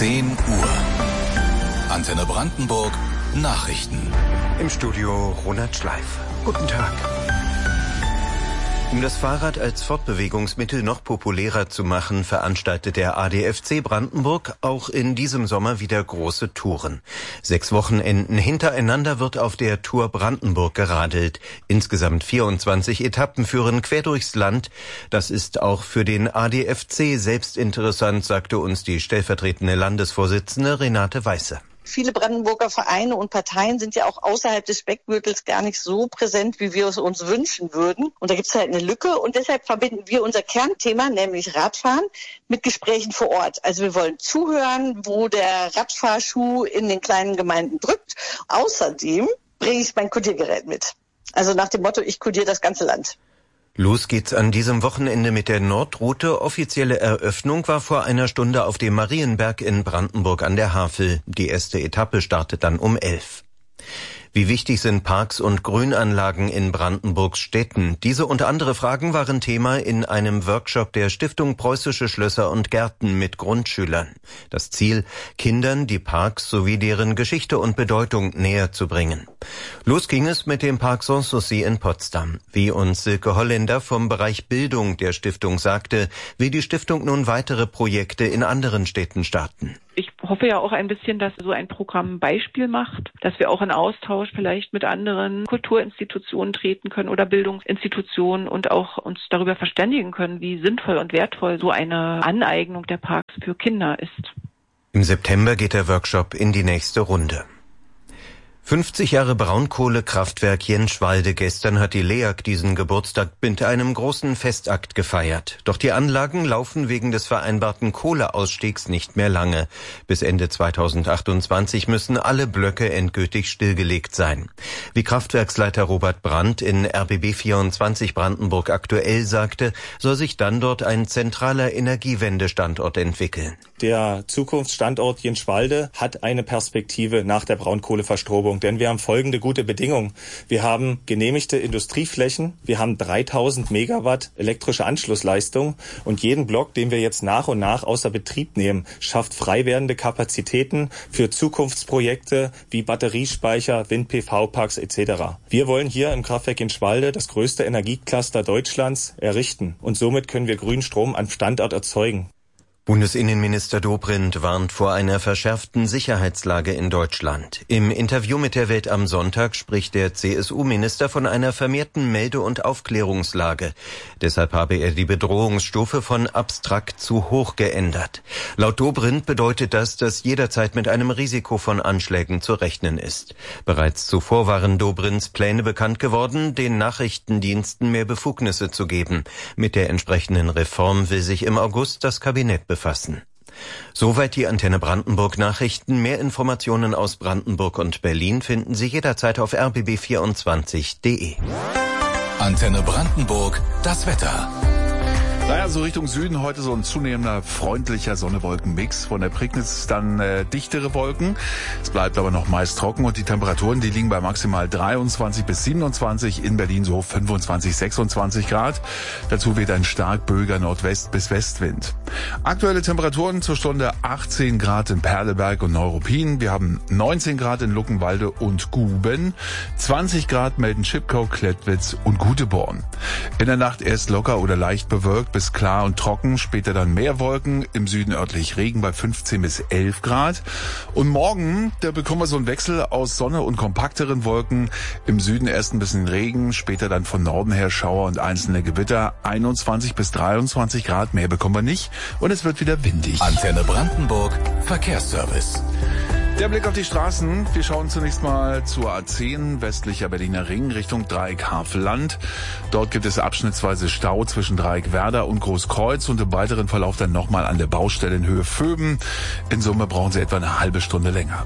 10 Uhr. Antenne Brandenburg Nachrichten. Im Studio Ronald Schleif. Guten Tag. Um das Fahrrad als Fortbewegungsmittel noch populärer zu machen, veranstaltet der ADFC Brandenburg auch in diesem Sommer wieder große Touren. 6 Wochenenden hintereinander wird auf der Tour Brandenburg geradelt. Insgesamt 24 Etappen führen quer durchs Land. Das ist auch für den ADFC selbst interessant, sagte uns die stellvertretende Landesvorsitzende Renate Weiße. Viele Brandenburger Vereine und Parteien sind ja auch außerhalb des Speckgürtels gar nicht so präsent, wie wir es uns wünschen würden. Und da gibt es halt eine Lücke. Und deshalb verbinden wir unser Kernthema, nämlich Radfahren, mit Gesprächen vor Ort. Also wir wollen zuhören, wo der Radfahrschuh in den kleinen Gemeinden drückt. Außerdem bringe ich mein Kodiergerät mit. Also nach dem Motto, ich kodiere das ganze Land. Los geht's an diesem Wochenende mit der Nordroute. Offizielle Eröffnung war vor einer Stunde auf dem Marienberg in Brandenburg an der Havel. Die erste Etappe startet dann um 11. Wie wichtig sind Parks und Grünanlagen in Brandenburgs Städten? Diese und andere Fragen waren Thema in einem Workshop der Stiftung Preußische Schlösser und Gärten mit Grundschülern. Das Ziel, Kindern die Parks sowie deren Geschichte und Bedeutung näher zu bringen. Los ging es mit dem Park Sanssouci in Potsdam. Wie uns Silke Holländer vom Bereich Bildung der Stiftung sagte, will die Stiftung nun weitere Projekte in anderen Städten starten. Ich hoffe ja auch ein bisschen, dass so ein Programm ein Beispiel macht, dass wir auch in Austausch vielleicht mit anderen Kulturinstitutionen treten können oder Bildungsinstitutionen und auch uns darüber verständigen können, wie sinnvoll und wertvoll so eine Aneignung der Parks für Kinder ist. Im September geht der Workshop in die nächste Runde. 50 Jahre Braunkohlekraftwerk Jenschwalde. Gestern hat die LEAG diesen Geburtstag mit einem großen Festakt gefeiert. Doch die Anlagen laufen wegen des vereinbarten Kohleausstiegs nicht mehr lange. Bis Ende 2028 müssen alle Blöcke endgültig stillgelegt sein. Wie Kraftwerksleiter Robert Brandt in RBB 24 Brandenburg aktuell sagte, soll sich dann dort ein zentraler Energiewendestandort entwickeln. Der Zukunftsstandort Jenschwalde hat eine Perspektive nach der Braunkohleverstromung, denn wir haben folgende gute Bedingungen. Wir haben genehmigte Industrieflächen, wir haben 3000 Megawatt elektrische Anschlussleistung und jeden Block, den wir jetzt nach und nach außer Betrieb nehmen, schafft frei werdende Kapazitäten für Zukunftsprojekte wie Batteriespeicher, Wind-PV-Parks etc. Wir wollen hier im Kraftwerk Jenschwalde das größte Energiecluster Deutschlands errichten und somit können wir grünen Strom am Standort erzeugen. Bundesinnenminister Dobrindt warnt vor einer verschärften Sicherheitslage in Deutschland. Im Interview mit der Welt am Sonntag spricht der CSU-Minister von einer vermehrten Melde- und Aufklärungslage. Deshalb habe er die Bedrohungsstufe von abstrakt zu hoch geändert. Laut Dobrindt bedeutet das, dass jederzeit mit einem Risiko von Anschlägen zu rechnen ist. Bereits zuvor waren Dobrindts Pläne bekannt geworden, den Nachrichtendiensten mehr Befugnisse zu geben. Mit der entsprechenden Reform will sich im August das Kabinett befassen. Soweit die Antenne Brandenburg Nachrichten. Mehr Informationen aus Brandenburg und Berlin finden Sie jederzeit auf rbb24.de. Antenne Brandenburg, das Wetter. Naja, so Richtung Süden heute so ein zunehmender freundlicher Sonne-Wolken-Mix. Von der Prignitz dann dichtere Wolken. Es bleibt aber noch meist trocken und die Temperaturen, die liegen bei maximal 23 bis 27, in Berlin so 25, 26 Grad. Dazu weht ein stark böiger Nordwest- bis Westwind. Aktuelle Temperaturen zur Stunde 18 Grad in Perleberg und Neuruppin. Wir haben 19 Grad in Luckenwalde und Guben. 20 Grad melden Schipkau, Klettwitz und Guteborn. In der Nacht erst locker oder leicht bewölkt bis klar und trocken, später dann mehr Wolken, im Süden örtlich Regen bei 15 bis 11 Grad. Und morgen, da bekommen wir so einen Wechsel aus Sonne und kompakteren Wolken. Im Süden erst ein bisschen Regen, später dann von Norden her Schauer und einzelne Gewitter. 21 bis 23 Grad, mehr bekommen wir nicht. Und es wird wieder windig. Antenne Brandenburg, Verkehrsservice. Der Blick auf die Straßen. Wir schauen zunächst mal zur A10, westlicher Berliner Ring, Richtung Dreieck Havelland. Dort gibt es abschnittsweise Stau zwischen Dreieck Werder und Großkreuz und im weiteren Verlauf dann nochmal an der Baustelle in Höhe Vöben. In Summe brauchen Sie etwa eine halbe Stunde länger.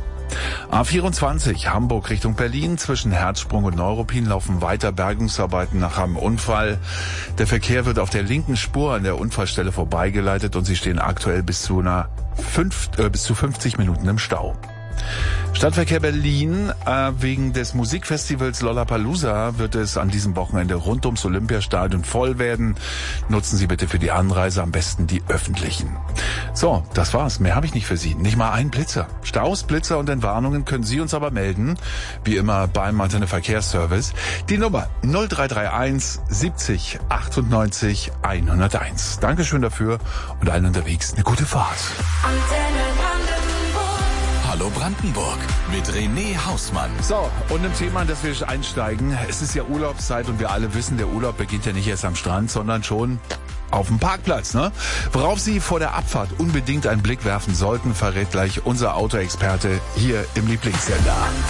A24 Hamburg Richtung Berlin, zwischen Herzsprung und Neuruppin laufen weiter Bergungsarbeiten nach einem Unfall. Der Verkehr wird auf der linken Spur an der Unfallstelle vorbeigeleitet und Sie stehen aktuell bis zu 50 Minuten im Stau. Stadtverkehr Berlin, wegen des Musikfestivals Lollapalooza wird es an diesem Wochenende rund ums Olympiastadion voll werden. Nutzen Sie bitte für die Anreise am besten die öffentlichen. So, das war's. Mehr habe ich nicht für Sie. Nicht mal ein Blitzer. Staus, Blitzer und Entwarnungen können Sie uns aber melden. Wie immer beim Antenne Verkehrsservice. Die Nummer 0331 70 98 101. Dankeschön dafür und allen unterwegs eine gute Fahrt. Hallo Brandenburg mit René Hausmann. So, und im Thema, in das wir einsteigen. Es ist ja Urlaubszeit und wir alle wissen, der Urlaub beginnt ja nicht erst am Strand, sondern schon auf dem Parkplatz, ne? Worauf Sie vor der Abfahrt unbedingt einen Blick werfen sollten, verrät gleich unser Autoexperte hier im Lieblingssender.